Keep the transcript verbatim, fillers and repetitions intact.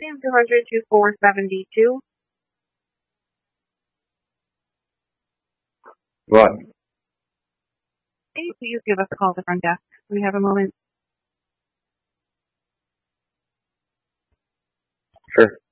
Same two hundred to four seventy-two. What? Hey, please give us a call to the front desk. We have a moment. Sure.